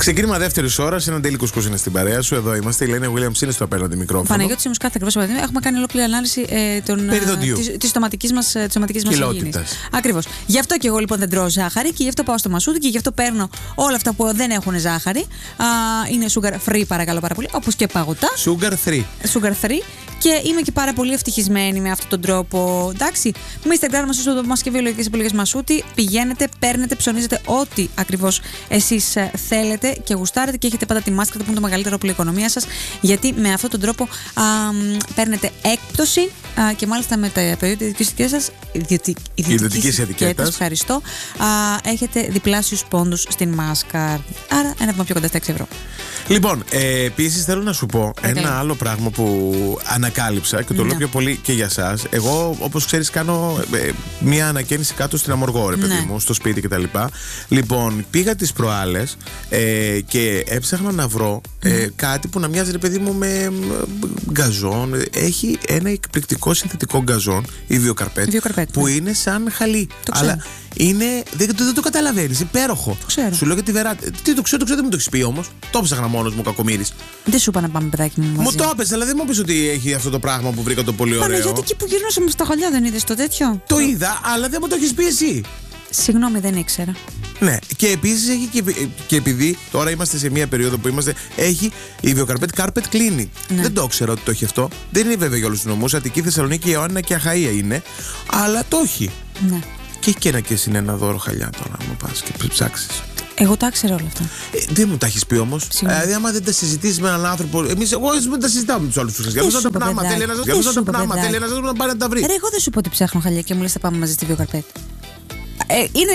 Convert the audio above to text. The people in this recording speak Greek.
Ξεκίνημα δεύτερη ώρα, ένα τέλειο κουσκούς είναι στην παρέα σου. Εδώ είμαστε. Η Λένα Williams είναι στο απέναντι μικρόφωνο. Παναγιώτης Σίμους, κάθε εκπρόσωπο. Έχουμε κάνει ολόκληρη ανάλυση της σωματικής μας υγιεινής. Ακριβώς. Γι' αυτό και εγώ λοιπόν δεν τρώω ζάχαρη και γι' αυτό πάω στο μασούτι και γι' αυτό παίρνω όλα αυτά που δεν έχουν ζάχαρη. Είναι sugar free, παρακαλώ πάρα πολύ. Όπως και παγωτά. Sugar free. Sugar free. Και είμαι και πάρα πολύ ευτυχισμένη με αυτόν τον τρόπο. Εντάξει. Μη Instagram μας στο Μάσκε Βιολογικές Επιλογές Μασούτι. Πηγαίνετε, παίρνετε, ψωνίζετε ό,τι ακριβώς εσείς θέλετε και γουστάρετε και έχετε πάντα τη μάσκα που είναι το μεγαλύτερο όπλο οικονομίας σας. Γιατί με αυτόν τον τρόπο παίρνετε έκπτωση και μάλιστα με τα προϊόντα ιδιωτικής σας. Ιδιωτικής ετικέτας. Ευχαριστώ. Έχετε διπλάσιους πόντους στην μάσκα. Άρα ένα βήμα πιο κοντά στα 6 ευρώ. Λοιπόν, επίσης θέλω να σου πω ένα άλλο πράγμα που ανακάλυψα και το λέω πιο πολύ και για σας. Εγώ, όπως ξέρεις, κάνω μία ανακαίνιση κάτω στην Αμοργό, ρε παιδί μου, στο σπίτι κτλ. Λοιπόν, πήγα τις προάλλες και έψαχνα να βρω κάτι που να μοιάζει, ρε παιδί μου, με γκαζόν. Έχει ένα εκπληκτικό συνθετικό γκαζόν, η Βιοκαρπέτ, που είναι σαν χαλί. Αλλά είναι, δεν το καταλαβαίνεις, υπέροχο. Το ξέρω. Σου λέω για τη βεράτα. Τι το ξέρω, δεν μου το έχεις πει όμως. Το ψάχνα μόνος μου, κακομοίρης. Δεν σου είπα να πάμε, παιδάκι μου, μαζί. Μου το έπαιζε, αλλά δεν μου είπες ότι έχει αυτό το πράγμα που βρήκα το πολύ ωραίο. Παναγιώτη, εκεί που γυρνούσαμε στα χαλιά δεν είδες το τέτοιο? Το είδα, αλλά δεν μου το έχεις πει εσύ. Συγγνώμη, δεν ήξερα. Ναι, και επίσης έχει και επειδή τώρα είμαστε σε μια περίοδο που έχει η Βιοκαρπέτ Carpet Cleaning. Ναι. Δεν το ήξερα ότι το έχει αυτό. Δεν είναι βέβαια για όλους τους νομούς. Αττική, Θεσσαλονίκη, Ιωάννα και Αχαΐα είναι. Αλλά το έχει. Ναι. Και έχει και ένα και συνένα δώρο χαλιά τώρα, άμα πας και ψάξεις. Εγώ τα ήξερα όλα αυτά. Δεν μου τα έχεις πει όμως. Δηλαδή, άμα δεν τα συζητήσεις με έναν άνθρωπο. Εγώ δεν τα συζητάω με τους άλλους τους. Για αυτό το πράγμα θέλει ένας να πάρει να τα βρει. Εγώ δεν σου πω ότι ψάχνω χαλιά και μου λες θα πάμε μαζί στη Βιοκαρπέτ. Είναι